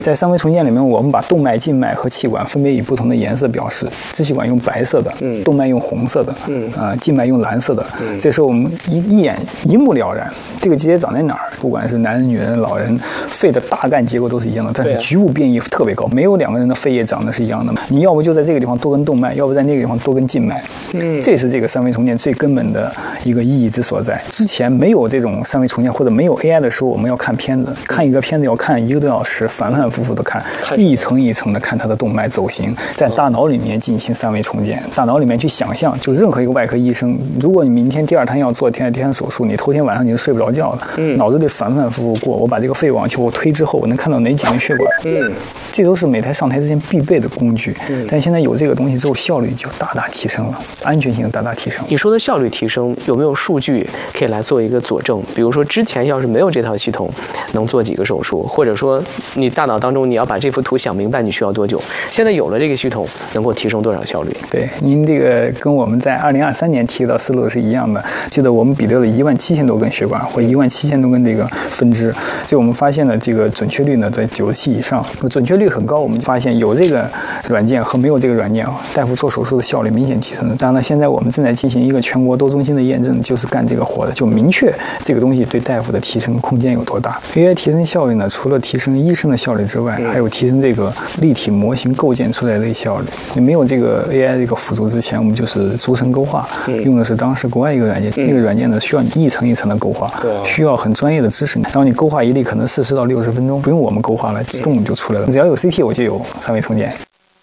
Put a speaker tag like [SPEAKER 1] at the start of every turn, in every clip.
[SPEAKER 1] 在三维重建里面，我们把动脉、静脉和气管分别以不同的颜色表示，支气管用白色的，动脉用红色的，静脉用蓝色的。这时候我们一眼一目了然，这个结节长在哪儿？不管是男人、女人、老人，肺的大干结构都是一样的，但是局部变异特别高，没有两个人的肺叶长得是一样的。你要不就在这个地方多根动脉，要不在那个地方多根静脉。这是这个三维重建最根本的一个意义之所在。之前没有这种三维重建或者没有 AI 的时候，我们要看片子，看一个片子要看1个多小时，反复复的看，一层一层的看它的动脉走形，在大脑里面进行三维重建，大脑里面去想象，就任何一个外科医生，如果你明天第二天要做第二天手术，你头天晚上你就睡不着觉了，脑子里反复过，我把这个肺往前我推之后，我能看到哪几根血管，这都是每台上台之前必备的工具。但现在有这个东西之后，效率就大大提升了，安全性大大提升。
[SPEAKER 2] 你说的效率提升，有没有数据可以来做一个佐证？比如说之前要是没有这套系统，能做几个手术，或者说你大脑当中你要把这幅图想明白，你需要多久？现在有了这个系统，能够提升多少效率？
[SPEAKER 1] 对，您这个跟我们在2023年提到思路是一样的。记得我们比对了17000多根血管或17000多根这个分支，所以我们发现了这个准确率呢在97%以上，准确率很高。我们发现有这个软件和没有这个软件，大夫做手术的效率明显提升了。当然了，现在我们正在进行一个全国多中心的验证，就是干这个活的，就明确这个东西对大夫的提升空间有多大。AI 提升效率呢，除了提升医生的效率之外，还有提升这个立体模型构建出来的效率。你没有这个 AI 这个辅助之前，我们就是逐层勾画，用的是当时国外一个软件，那个软件呢需要你一层一层的勾画，需要很专业的知识。然后你勾画一例可能40到60分钟，不用我们勾画了，自动就出来了。只要有 CT， 我就有三维重建。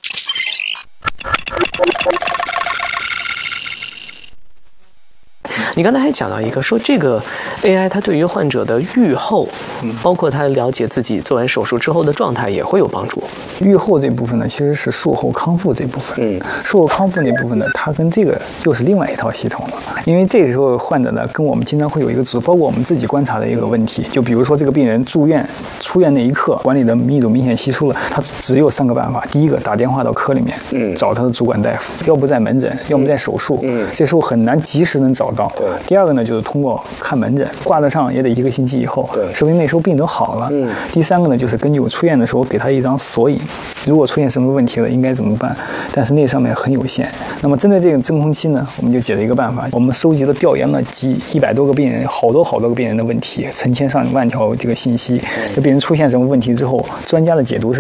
[SPEAKER 2] 你刚才还讲到一个，说这个 AI 它对于患者的预后，包括他了解自己做完手术之后的状态也会有帮助。
[SPEAKER 1] 预后这部分呢，其实是术后康复这部分。术后康复那部分呢，它跟这个又是另外一套系统了。因为这个时候患者呢，跟我们经常会有一个包括我们自己观察的一个问题，就比如说这个病人出院那一刻，管理的密度明显稀疏了，他只有3个办法。第一个，打电话到科里面，找他的主管大夫，要不在门诊，要么在手术，这时候很难及时能找到。第二个呢，就是通过看门诊，挂得上也得1个星期以后，说明那时候病都好了。第三个呢，就是根据我出院的时候给他一张索引，如果出现什么问题了应该怎么办，但是那上面很有限。那么针对这个真空期呢，我们就解了一个办法，我们收集了调研了100多个病人，好多个病人的问题，成千上万条这个信息，这病人出现什么问题之后，专家的解读是